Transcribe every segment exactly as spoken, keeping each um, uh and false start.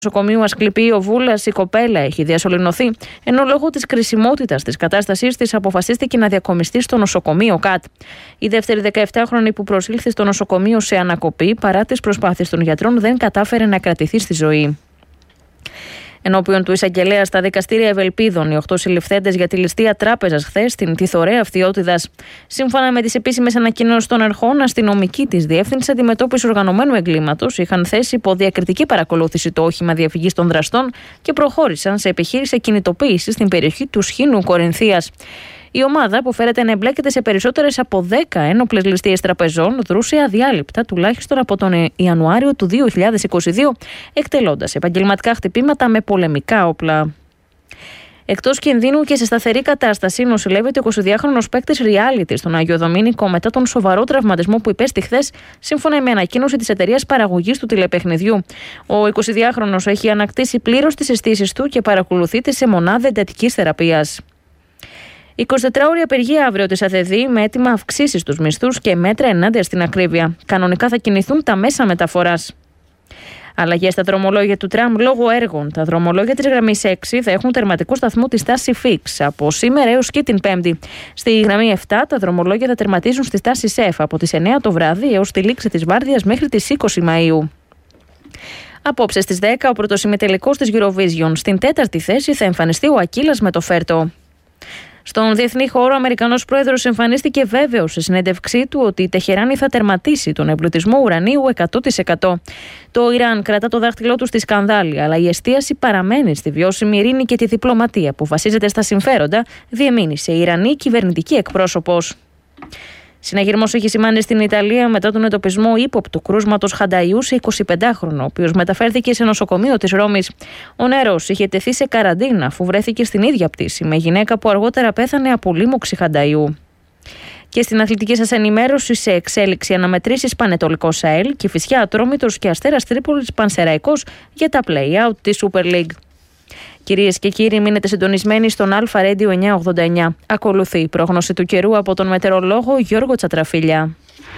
νοσοκομείου Ασκληπίου Βούλας η κοπέλα έχει διασωληνωθεί, ενώ λόγω της κρισιμότητας της κατάστασής της αποφασίστηκε να διακομιστεί στο νοσοκομείο ΚΑΤ. Η δεύτερη δεκαεπτάχρονη που προσήλθε στο νοσοκομείο σε ανακοπή, παρά τις προσπάθειες των γιατρών, δεν κατάφερε να κρατηθεί στη ζωή. Ενώπιον του εισαγγελέα στα δικαστήρια Ευελπίδων, οι οκτώ συλληφθέντες για τη ληστεία τράπεζας χθες στην Τιθωρέα Φθιώτιδας. Σύμφωνα με τις επίσημες ανακοινώσεις των αρχών, αστυνομικοί της Διεύθυνσης Αντιμετώπισης Οργανωμένου Εγκλήματος είχαν θέσει υπό διακριτική παρακολούθηση το όχημα διαφυγής των δραστών και προχώρησαν σε επιχείρηση κινητοποίησης στην περιοχή του Σχοίνου Κορινθίας. Η ομάδα, που φέρεται να εμπλέκεται σε περισσότερες από δέκα ένοπλες ληστείες τραπεζών, δρούσε αδιάλειπτα τουλάχιστον από τον Ιανουάριο του δύο χιλιάδες είκοσι δύο, εκτελώντας επαγγελματικά χτυπήματα με πολεμικά όπλα. Εκτός κινδύνου και σε σταθερή κατάσταση νοσηλεύεται ο εικοσιδυάχρονος παίκτης reality στον Άγιο Δομήνικο μετά τον σοβαρό τραυματισμό που υπέστη χθες, σύμφωνα με ανακοίνωση της εταιρείας παραγωγής του τηλεπαιχνιδιού. Ο εικοσιδυάχρονος έχει ανακτήσει πλήρως τις αισθήσεις του και παρακολουθείται σε μονάδα εντατικής θεραπείας. εικοσιτετράωρη απεργία αύριο της ΑΔΕΔ με έτοιμα αυξήσεις στους μισθούς και μέτρα ενάντια στην ακρίβεια. Κανονικά θα κινηθούν τα μέσα μεταφοράς. Αλλαγές στα δρομολόγια του τραμ λόγω έργων. Τα δρομολόγια της γραμμής έξι θα έχουν τερματικό σταθμό τη στάση Fix από σήμερα έως και την Πέμπτη. Στη γραμμή επτά τα δρομολόγια θα τερματίζουν στη στάση F από τις εννιά το βράδυ έως τη λήξη της βάρδιας μέχρι τις είκοσι Μαΐου. Απόψε στις δέκα ο πρωτοσημιτελικός της Eurovision. Στην τέταρτη θέση θα εμφανιστεί ο Ακύλας με το Φέρτο. Στον διεθνή χώρο, ο Αμερικανός πρόεδρος εμφανίστηκε βέβαιος σε συνέντευξή του ότι η Τεχεράνη θα τερματίσει τον εμπλουτισμό ουρανίου εκατό τοις εκατό. Το Ιράν κρατά το δάχτυλό του στη σκανδάλη, αλλά η εστίαση παραμένει στη βιώσιμη ειρήνη και τη διπλωματία που βασίζεται στα συμφέροντα, διεμήνυσε η Ιρανή κυβερνητική εκπρόσωπος. Συναγερμός έχει σημάνει στην Ιταλία μετά τον εντοπισμό ύποπτου κρούσματος Χανταϊού σε εικοσιπεντάχρονο, ο οποίος μεταφέρθηκε σε νοσοκομείο της Ρώμης. Ο νεαρός είχε τεθεί σε καραντίνα αφού βρέθηκε στην ίδια πτήση με γυναίκα που αργότερα πέθανε από λίμωξη Χανταϊού. Και στην αθλητική σας ενημέρωση, σε εξέλιξη αναμετρήσεις Πανετολικός ΣΑΕΛ, Κηφισιά Ατρόμητος και Αστέρας Τρίπολης Πανσεραϊκός για τα play-out της Super League. Κυρίες και κύριοι, μείνετε συντονισμένοι στον Αλφα Radio εννιακόσια ογδόντα εννιά. Ακολουθεί η πρόγνωση του καιρού από τον μετεωρολόγο Γιώργο Τσατραφίλια.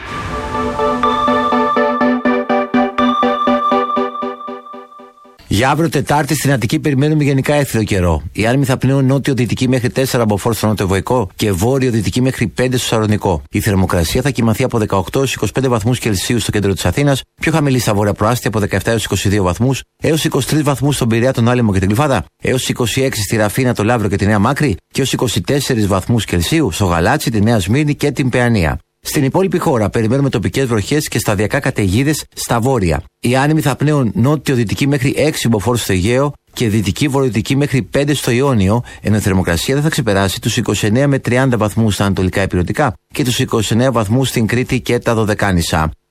Για αύριο Τετάρτη στην Αττική περιμένουμε γενικά έθριο καιρό. Οι άνεμοι θα πνέουν νότιο-δυτική μέχρι τέσσερα μποφόρ στο νότιο-βοϊκό και βόρειο-δυτική μέχρι πέντε στο Σαλονικό. Η θερμοκρασία θα κοιμαθεί από δεκαοκτώ έως είκοσι πέντε βαθμούς Κελσίου στο κέντρο της Αθήνας, πιο χαμηλή στα βόρεια προάστια από δεκαεπτά έως είκοσι δύο βαθμούς, έως είκοσι τρεις βαθμούς στον Πειραιά, τον Άλυμο και την Γλυφάδα, έως είκοσι έξι στη Ραφίνα, το Λαύριο και τη Νέα Μάκρη και έως είκοσι τέσσερις βαθμούς Κελσίου στο Γαλάτσι, τη Νέα Σμύρνη και την Παιανία. Στην υπόλοιπη χώρα περιμένουμε τοπικές βροχές και σταδιακά καταιγίδες στα βόρεια. Οι άνεμοι θα πνέουν νότιο-δυτική μέχρι έξι μποφόρ στο Αιγαίο και δυτική-βορειοδυτική μέχρι πέντε στο Ιόνιο, ενώ η θερμοκρασία δεν θα ξεπεράσει τους είκοσι εννέα με τριάντα βαθμούς στα ανατολικά υπηρετικά και τους είκοσι εννέα βαθμούς στην Κρήτη και τα Δωδεκάνησα.